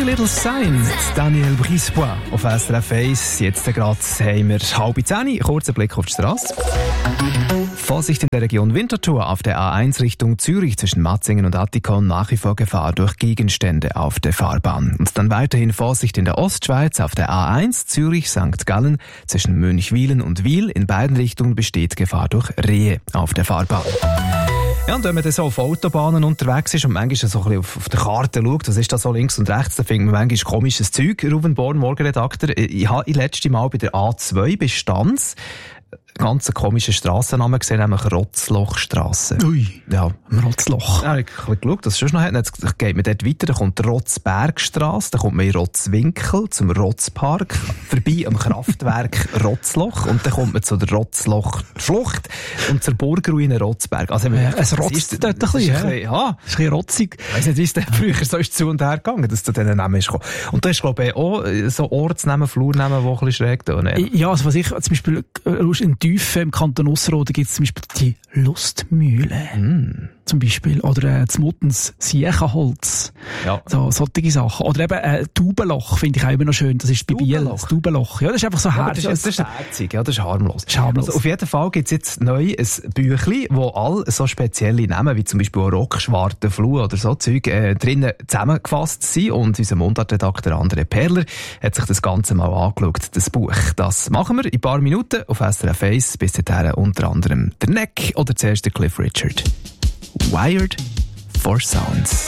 Every Little Sign, Daniel Brisebois auf SRF 1. Jetzt gerade haben wir 9:30. Kurzer Blick auf die Straße. Vorsicht in der Region Winterthur auf der A1 Richtung Zürich zwischen Matzingen und Attikon, nach wie vor Gefahr durch Gegenstände auf der Fahrbahn. Und dann weiterhin Vorsicht in der Ostschweiz auf der A1 Zürich-St. Gallen zwischen Münchwilen und Wil. In beiden Richtungen besteht Gefahr durch Rehe auf der Fahrbahn. Ja, und wenn man dann so auf Autobahnen unterwegs ist und manchmal so ein bisschen auf der Karte schaut, was ist da so links und rechts, dann findet man manchmal komisches Zeug. Ruben Born, Morgenredakteur. Ich habe letztes Mal bei der A2 bei Stanz ganz komische Strassennamen gesehen, nämlich Rotzlochstrasse. Ui, ja. Rotzloch. Ja, ich habe geschaut, was es schon noch hat. Jetzt geht man dort weiter, dann kommt Rotzbergstrasse, dann kommt man in Rotzwinkel zum Rotzpark, vorbei am Kraftwerk Rotzloch und dann kommt man zu der Rotzlochschlucht und zur Burgruine Rotzberg. Also, es rotzt dort ein bisschen, ja. Ja. Es ist ein bisschen rotzig. Ich weiss nicht, wie es denn früher so ist zu und her gegangen, dass zu diesen Namen ist gekommen. Und da ist, glaube ich, auch so Ortsnamen, Flurnamen, die ein bisschen schräg tun. Ja, also was ich zum Beispiel in Tiefen im Kanton Ausserrhoden gibt es zum Beispiel die Lustmühle. Zum Beispiel. Oder das Muttens Siechenholz. Ja. So, solche Sachen. Oder eben Taubenloch finde ich auch immer noch schön. Das ist bei Biel. Das Taubenloch. Ja, das ist einfach so herzig. Das ist herzig, ja, das ist harmlos. Harmlos. Also auf jeden Fall gibt es jetzt neu ein Büchlein, wo all so spezielle Namen, wie zum Beispiel Rock, Schwarte, Flur oder so Zeug, drinnen zusammengefasst sind. Und unser Mundartredakteur André Perler hat sich das Ganze mal angeschaut, das Buch. Das machen wir in ein paar Minuten auf SRF 1. Bis dahin unter anderem der Neck oder zuerst der Cliff Richard. Wired for Sounds.